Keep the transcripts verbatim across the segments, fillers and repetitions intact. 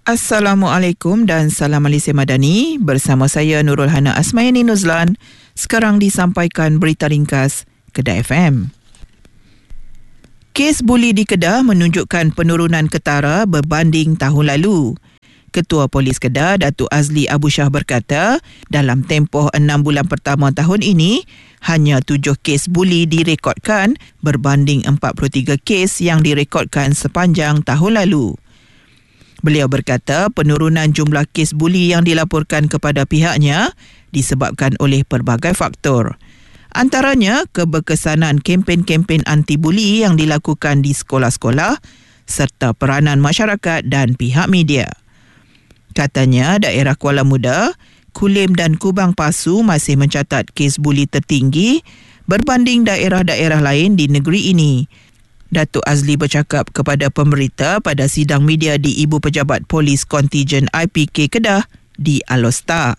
Assalamualaikum dan salam Malaysia Madani. Bersama saya Nurul Hana Asmayani Nuzlan. Sekarang disampaikan berita ringkas Kedah F M. Kes buli di Kedah menunjukkan penurunan ketara berbanding tahun lalu. Ketua Polis Kedah, Datuk Azli Abu Shah berkata, dalam tempoh enam bulan pertama tahun ini, hanya tujuh kes buli direkodkan berbanding empat puluh tiga kes yang direkodkan sepanjang tahun lalu. Beliau berkata penurunan jumlah kes buli yang dilaporkan kepada pihaknya disebabkan oleh pelbagai faktor. Antaranya keberkesanan kempen-kempen anti-buli yang dilakukan di sekolah-sekolah serta peranan masyarakat dan pihak media. Katanya daerah Kuala Muda, Kulim dan Kubang Pasu masih mencatat kes buli tertinggi berbanding daerah-daerah lain di negeri ini. Datuk Azli bercakap kepada pemberita pada sidang media di Ibu Pejabat Polis Kontijen I P K Kedah di Alor.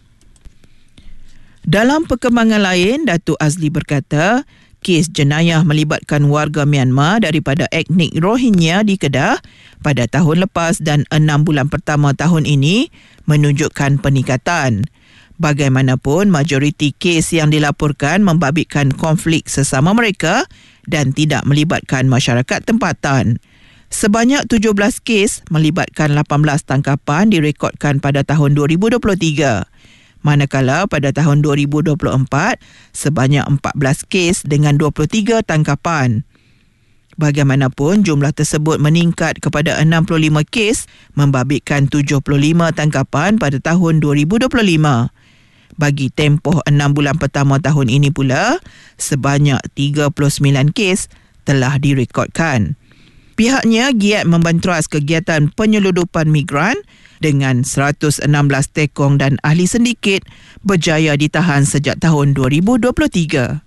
Dalam perkembangan lain, Datuk Azli berkata, kes jenayah melibatkan warga Myanmar daripada etnik Rohingya di Kedah pada tahun lepas dan enam bulan pertama tahun ini menunjukkan peningkatan. Bagaimanapun, majoriti kes yang dilaporkan membabitkan konflik sesama mereka dan tidak melibatkan masyarakat tempatan. Sebanyak tujuh belas kes melibatkan lapan belas tangkapan direkodkan pada tahun dua ribu dua puluh tiga. Manakala pada tahun dua ribu dua puluh empat, sebanyak empat belas kes dengan dua puluh tiga tangkapan. Bagaimanapun, jumlah tersebut meningkat kepada enam puluh lima kes membabitkan tujuh puluh lima tangkapan pada tahun dua ribu dua puluh lima. Bagi tempoh enam bulan pertama tahun ini pula, sebanyak tiga puluh sembilan kes telah direkodkan. Pihaknya giat membenteras kegiatan penyeludupan migran dengan seratus enam belas tekong dan ahli sindiket berjaya ditahan sejak tahun dua ribu dua puluh tiga.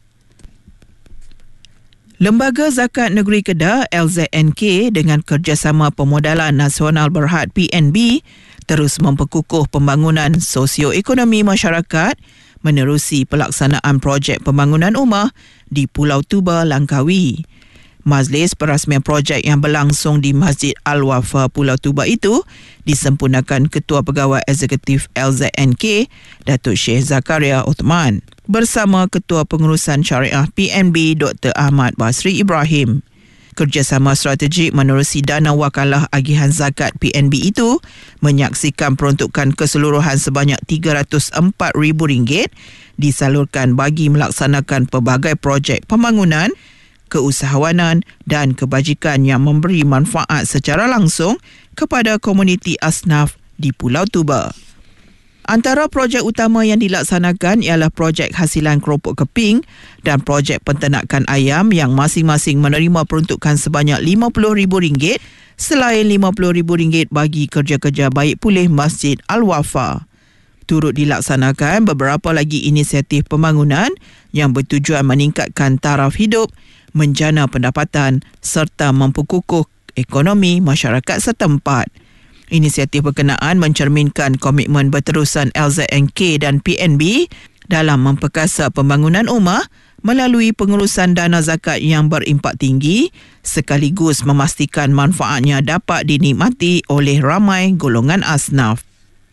Lembaga Zakat Negeri Kedah L Z N K dengan Kerjasama Pemodalan Nasional Berhad P N B terus memperkukuh pembangunan sosioekonomi masyarakat menerusi pelaksanaan projek pembangunan rumah di Pulau Tuba, Langkawi. Majlis perasmian projek yang berlangsung di Masjid Al-Wafa Pulau Tuba itu disempurnakan Ketua Pegawai Eksekutif L Z N K, Datuk Syekh Zakaria Uthman, bersama Ketua Pengurusan Syariah P N B Doktor Ahmad Basri Ibrahim. Kerjasama strategik menerusi dana wakalah agihan zakat P N B itu menyaksikan peruntukan keseluruhan sebanyak tiga ratus empat ribu ringgit disalurkan bagi melaksanakan pelbagai projek pembangunan, keusahawanan dan kebajikan yang memberi manfaat secara langsung kepada komuniti asnaf di Pulau Tuba. Antara projek utama yang dilaksanakan ialah projek hasilan keropok keping dan projek penternakan ayam yang masing-masing menerima peruntukan sebanyak lima puluh ribu ringgit selain lima puluh ribu ringgit bagi kerja-kerja baik pulih Masjid Al-Wafa. Turut dilaksanakan beberapa lagi inisiatif pembangunan yang bertujuan meningkatkan taraf hidup, menjana pendapatan serta memperkukuh ekonomi masyarakat setempat. Inisiatif berkenaan mencerminkan komitmen berterusan L Z N K dan P N B dalam memperkasa pembangunan rumah melalui pengurusan dana zakat yang berimpak tinggi sekaligus memastikan manfaatnya dapat dinikmati oleh ramai golongan asnaf.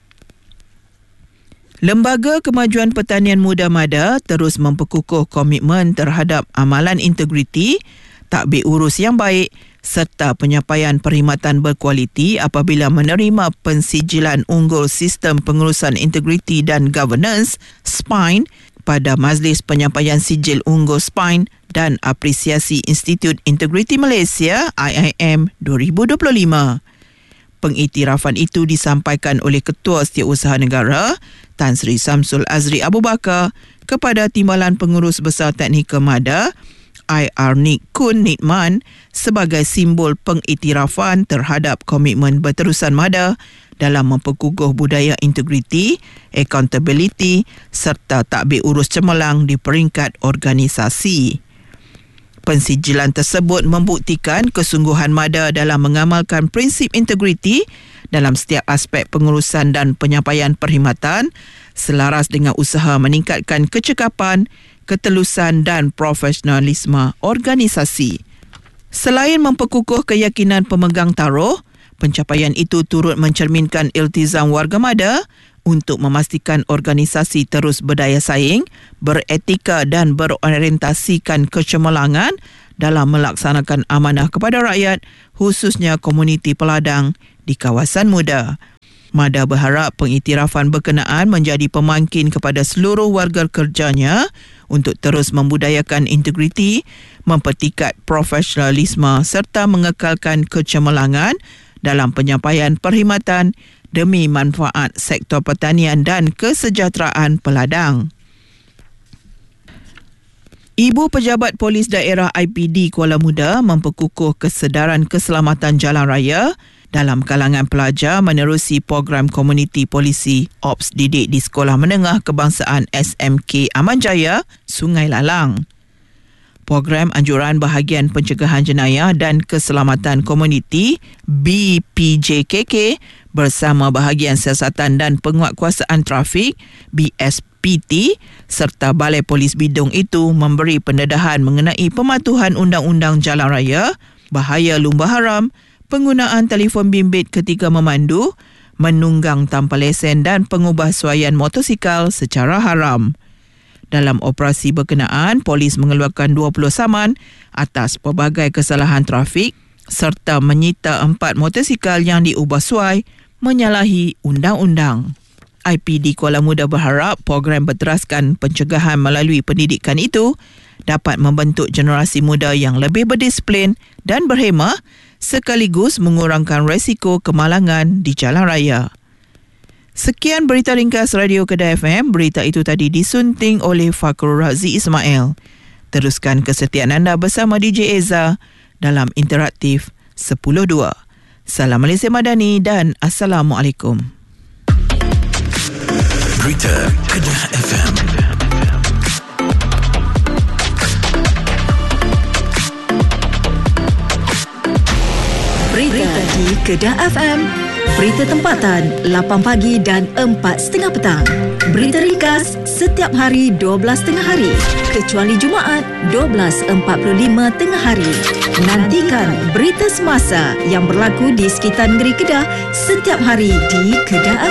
Lembaga Kemajuan Pertanian Muda Mada terus memperkukuh komitmen terhadap amalan integriti, tadbir urus yang baik serta penyampaian perkhidmatan berkualiti apabila menerima pensijilan unggul Sistem Pengurusan Integriti dan Governance S P I N pada Majlis Penyampaian Sijil Unggul S P I N dan Apresiasi Institut Integriti Malaysia I I M dua ribu dua puluh lima. Pengiktirafan itu disampaikan oleh Ketua Setiausaha Negara Tan Sri Samsul Azri Abu Bakar kepada Timbalan Pengurus Besar Teknikal Mada I R N I K Kun Nitman sebagai simbol pengiktirafan terhadap komitmen berterusan Mada dalam memperkukuh budaya integriti, accountability serta tadbir urus cemerlang di peringkat organisasi. Pensijilan tersebut membuktikan kesungguhan Mada dalam mengamalkan prinsip integriti dalam setiap aspek pengurusan dan penyampaian perkhidmatan selaras dengan usaha meningkatkan kecekapan, ketelusan dan profesionalisme organisasi. Selain memperkukuh keyakinan pemegang taruh, Pencapaian itu turut mencerminkan iltizam warga Mada untuk memastikan organisasi terus berdaya saing, beretika dan berorientasikan kecemerlangan dalam melaksanakan amanah kepada rakyat, khususnya komuniti peladang di kawasan muda. Mada berharap pengiktirafan berkenaan menjadi pemangkin kepada seluruh warga kerjanya untuk terus membudayakan integriti, mempertingkat profesionalisme serta mengekalkan kecemerlangan dalam penyampaian perkhidmatan demi manfaat sektor pertanian dan kesejahteraan peladang. Ibu Pejabat Polis Daerah I P D Kuala Muda memperkukuh kesedaran keselamatan jalan raya dalam kalangan pelajar menerusi program komuniti polisi Ops Didik di Sekolah Menengah Kebangsaan S M K Aman Jaya, Sungai Lalang. Program Anjuran Bahagian Pencegahan Jenayah dan Keselamatan Komuniti B P J K K bersama Bahagian Siasatan dan Penguatkuasaan Trafik B S P T serta Balai Polis Bidung itu memberi pendedahan mengenai pematuhan undang-undang jalan raya, bahaya lumba haram, penggunaan telefon bimbit ketika memandu, menunggang tanpa lesen dan pengubahsuaian motosikal secara haram. Dalam operasi berkenaan, polis mengeluarkan dua puluh saman atas pelbagai kesalahan trafik serta menyita empat motosikal yang diubah suai menyalahi undang-undang. I P D Kuala Muda berharap program berteraskan pencegahan melalui pendidikan itu dapat membentuk generasi muda yang lebih berdisiplin dan berhemah sekaligus mengurangkan resiko kemalangan di jalan raya. Sekian berita ringkas Radio Kedah F M. Berita itu tadi disunting oleh Fakrul Razi Ismail. Teruskan kesetiaan anda bersama D J Eza dalam Interaktif sepuluh dua. Salam Malaysia Madani dan Assalamualaikum. Berita Kedah F M. Berita di Kedah F M. Berita tempatan lapan pagi dan empat tiga puluh petang. Berita ringkas setiap hari dua belas tengah hari kecuali Jumaat dua belas empat puluh lima tengah hari. Nantikan berita semasa yang berlaku di sekitar negeri Kedah setiap hari di Kedah